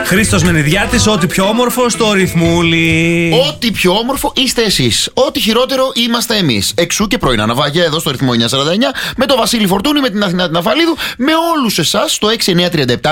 Χρήστος Μενιδιάτης, ό,τι πιο όμορφο στο ρυθμούλι. Ό,τι πιο όμορφο είστε εσείς. Ό,τι χειρότερο είμαστε εμείς. Εξού και πρωινά ναυάγια εδώ στο ρυθμό 949 με τον Βασίλη Φορτούνη, με την Αθηνά την Αφαλίδου, με όλους εσάς στο 6937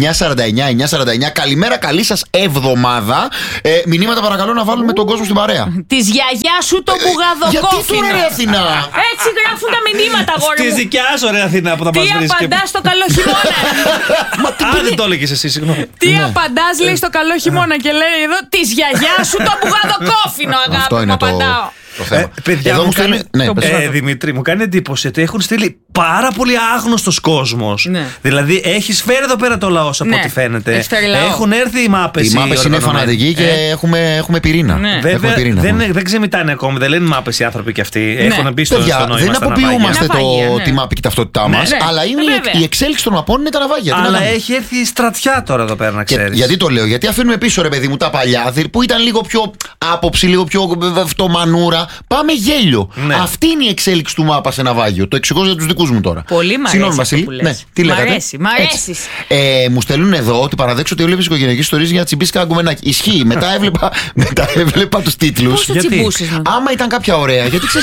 949. Καλημέρα, καλή σας εβδομάδα. Μηνύματα παρακαλώ να βάλουμε τον κόσμο στην παρέα. Της γιαγιάς σου το μπουγαδοκόφινο. Γιατί του ρε Αθηνά. Έτσι γράφουν τα μηνύματα, αγόρι μου. Τη δικιά σου, ρε Αθηνά, που θα μας βρεις. Τι απαντάς στο καλό χειμώνα. Α, δεν το έλεγες εσύ, συγγνώμη. Τι απαντάς, λέει, στο καλό χειμώνα και λέει εδώ της γιαγιάς σου το μπουγαδοκόφινο, αγάπη μου, απαντάω. Παιδιά, Δημήτρη, μου κάνει εντύπωση ότι έχουν στείλει πάρα πολύ άγνωστος κόσμος. Ναι. Δηλαδή, έχεις φέρει εδώ πέρα το λαό, από ό,τι φαίνεται. Έχουν έρθει οι μάπες. Οι μάπες είναι φανατικοί και έχουμε πυρήνα. Ναι. Βέβαια, δεν ξεμητάνε ακόμη, δεν λένε μάπες οι άνθρωποι κι αυτοί. Ναι. Έχουν μπει στο νόημα. Δεν αποποιούμαστε τη μάπη και ταυτότητά μας, αλλά η εξέλιξη των μαπών είναι τα ναυάγια. Αλλά έχει έρθει η στρατιά τώρα εδώ πέρα, να ξέρεις. Γιατί το λέω, γιατί αφήνουμε πίσω, ρε παιδί μου, τα παλιά που ήταν λίγο πιο άποψη, λίγο πιο φτωμανούρα. Πάμε γέλιο. Ναι. Αυτή είναι η εξέλιξη του μάπα σε ναυάγιο. Το εξηγώ για τους δικούς μου τώρα. Πολύ μ' αρέσει. Βασίλη. Ναι, τι λέγατε. Μ' αρέσει. Μου στέλνουν εδώ ότι παραδέξω ότι έβλεπες οικογενειακές ιστορίες για να τσιμπήσεις κανένα κουμενάκι. Ισχύει. Μετά έβλεπα τους τίτλους. Πώς το τσιμπούσεις? Άμα ήταν κάποια ωραία, γιατί ξέρεις.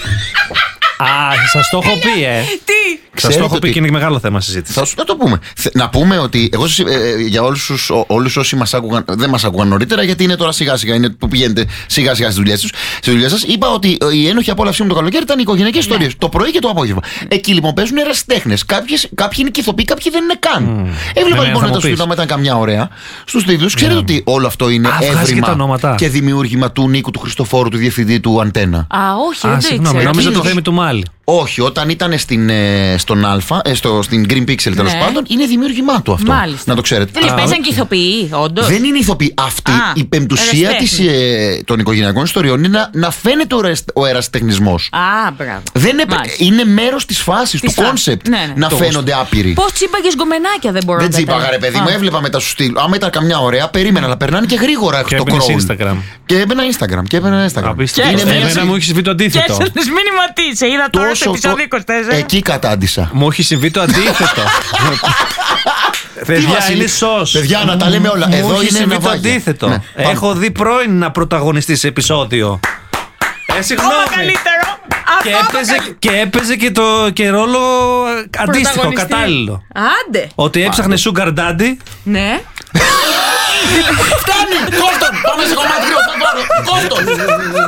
Α, σας το έχω πει, Τι? Σας το έχω πει και είναι μεγάλο θέμα συζήτηση. Θα το πούμε. Να πούμε ότι εγώ για όλους όσοι δεν μας άκουγαν νωρίτερα, γιατί είναι τώρα σιγά σιγά, είναι που πηγαίνετε σιγά σιγά στις δουλειές σας, είπα ότι η ένοχη απόλαυσή μου το καλοκαίρι ήταν οι οικογενειακές ιστορίες. Το πρωί και το απόγευμα. Εκεί λοιπόν παίζουν ερασιτέχνες. Κάποιοι είναι ηθοποιοί, κάποιοι δεν είναι καν. Έβλεπα λοιπόν όταν ήταν καμιά ωραία στους τίτλους. Ξέρετε ότι όλο αυτό είναι έβριμα και δημιούργημα του Νίκου του Χριστοφόρου, του διευθυντή του Αντένα. Α, όχι, δεν το ήξερα. Νόμιζα το θέμα του Μάλι. Όχι, όταν ήταν στην Green Pixel τέλος πάντων, είναι δημιούργημά του αυτό. Μάλιστα. Να το ξέρετε. Δηλαδή παίζαν και ηθοποιοί, όντως. Δεν είναι ηθοποιοί. Αυτή η πεμπτουσία των οικογενειακών ιστοριών είναι να φαίνεται ο ερασιτεχνισμός. Α, μπράβο. Είναι μέρος της φάσης, του κόνσεπτ να φαίνονται άπειροι. Πώς τσίπαγες γκομενάκια, δεν μπορώ να καταλάβω. Δεν τσίπαγα, ρε παιδί μου, έβλεπα μετά σου στυλ. Άμα ήταν καμιά ωραία, περίμενα να περνάνε και γρήγορα και το κρόουν. Και έπαιρνα Instagram. Εμένα μου έχει συμβεί το αντίθετο. Και έσαι μήνυμα τι, σε είδα τώρα στο επεισόδιο 24. Εκεί κατάντησα. Μου έχει συμβεί το αντίθετο. Παιδιά, είναι σως. Παιδιά, να τα λέμε όλα. Εδώ είναι συμβεί το αντίθετο. Έχω δει πρώην να πρωταγωνιστεί σε επεισόδιο. Συγγνώμη. Και έπαιζε και ρόλο αντίστοιχο, κατάλληλο. Άντε. Ότι έψαχνε sugar daddy. Ναι. Φτάνει! Κόφτον! Πάμε σε κομμάτι! Κόφτον!